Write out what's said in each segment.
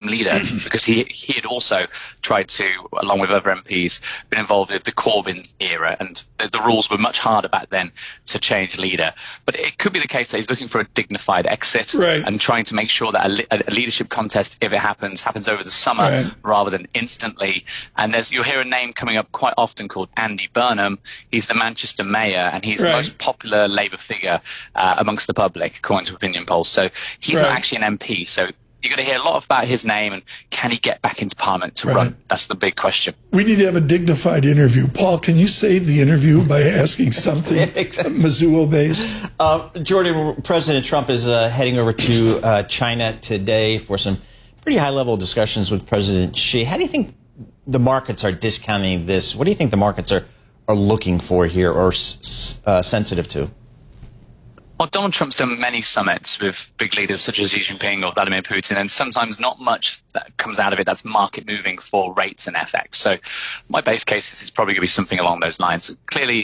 leader because he had also tried to, along with other MPs, been involved in the Corbyn era, and the rules were much harder back then to change leader. But it could be the case that he's looking for a dignified exit and trying to make sure that a leadership contest, if it happens over the summer rather than instantly. And you'll hear a name coming up quite often called Andy Burnham. He's the Manchester mayor, and he's the most popular Labour figure amongst the public, according to opinion polls. So he's not actually an MP. So you're going to hear a lot about his name, and can he get back into Parliament to run? That's the big question. We need to have a dignified interview. Paul, can you save the interview by asking something Mizzouo-based? Jordan, President Trump is heading over to China today for some pretty high-level discussions with President Xi. How do you think the markets are discounting this? What do you think the markets are looking for here or sensitive to? Well, Donald Trump's done many summits with big leaders such as Xi Jinping or Vladimir Putin, and sometimes not much that comes out of it that's market moving for rates and FX. So my base case is it's probably going to be something along those lines. Clearly,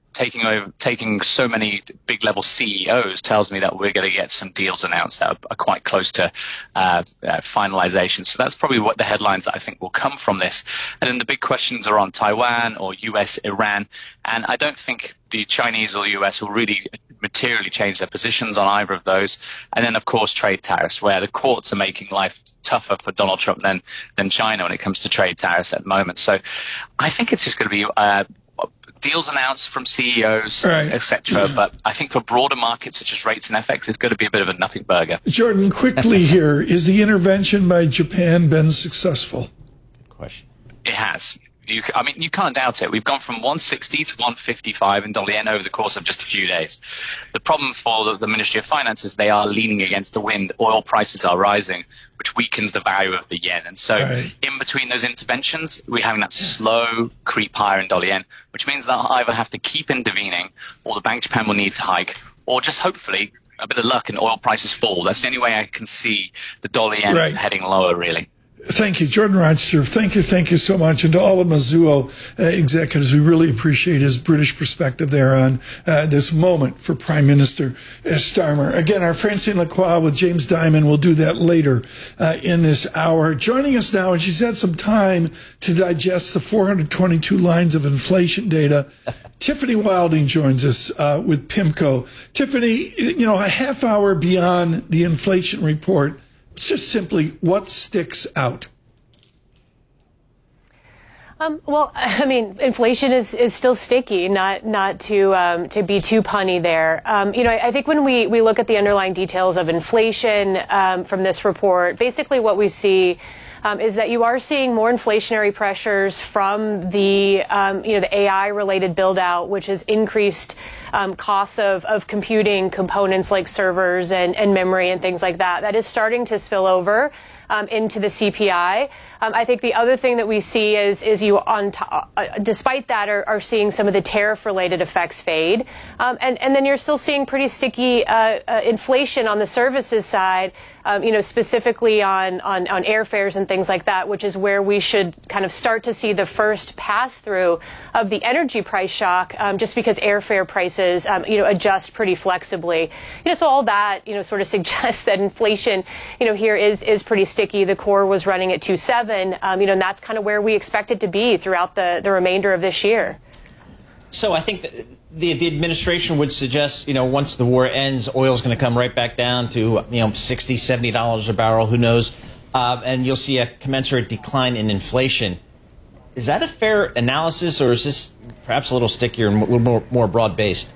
taking so many big level CEOs tells me that we're going to get some deals announced that are quite close to finalization. So that's probably what the headlines that I think will come from this. And then the big questions are on Taiwan or US, Iran. And I don't think the Chinese or the US will really materially change their positions on either of those. And then, of course, trade tariffs, where the courts are making life tougher for Donald Trump than China when it comes to trade tariffs at the moment. So I think it's just going to be deals announced from CEOs, etc. But I think for broader markets such as rates and FX, it's going to be a bit of a nothing burger. Jordan, quickly here, is the intervention by Japan been successful? Good question. It has. You can't doubt it. We've gone from 160 to 155 in dollar yen over the course of just a few days. The problem for the Ministry of Finance is they are leaning against the wind. Oil prices are rising, which weakens the value of the yen. And so in between those interventions, we're having that slow creep higher in dollar yen, which means they'll either have to keep intervening or the Bank of Japan will need to hike, or just hopefully a bit of luck and oil prices fall. That's the only way I can see the dollar yen heading lower, really. Thank you, Jordan Rochester. Thank you so much. And to all of Mizzouo executives, we really appreciate his British perspective there on this moment for Prime Minister Starmer. Again, our Francine Lacroix with James Dimon will do that later in this hour. Joining us now, and she's had some time to digest the 422 lines of inflation data, Tiffany Wilding joins us with PIMCO. Tiffany, a half hour beyond the inflation report, just simply what sticks out? Well, I mean, inflation is still sticky, not to be too punny there. I think when we look at the underlying details of inflation from this report, basically what we see is that you are seeing more inflationary pressures from the AI-related build-out, which has increased costs of computing components like servers and memory and things like that. That is starting to spill over into the CPI. I think the other thing that we see is despite that, are seeing some of the tariff-related effects fade, and then you're still seeing pretty sticky inflation on the services side. Specifically on airfares and things like that, which is where we should kind of start to see the first pass-through of the energy price shock, just because airfare prices, adjust pretty flexibly. So all that, sort of suggests that inflation, here is pretty sticky. The core was running at 2.7, and that's kind of where we expect it to be throughout the remainder of this year. So I think that the administration would suggest, once the war ends, oil's going to come right back down to, $60, $70 a barrel, who knows, and you'll see a commensurate decline in inflation. Is that a fair analysis, or is this perhaps a little stickier and a little more broad-based?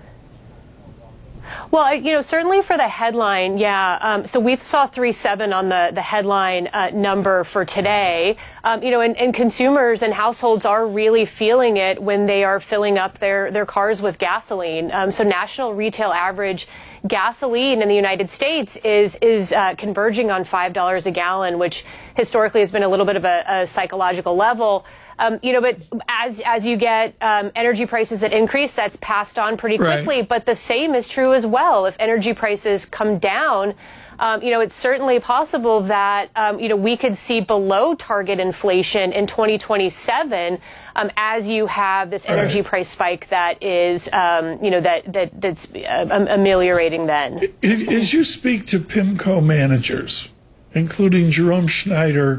Well, certainly for the headline, yeah. So we saw 3.7 on the headline number for today. And consumers and households are really feeling it when they are filling up their cars with gasoline. So national retail average gasoline in the United States is converging on $5 a gallon, which historically has been a little bit of a psychological level. But as you get energy prices that increase, that's passed on pretty quickly. But the same is true as well. If energy prices come down, it's certainly possible that, we could see below target inflation in 2027 as you have this energy price spike that is, that's ameliorating then. As you speak to PIMCO managers, including Jerome Schneider,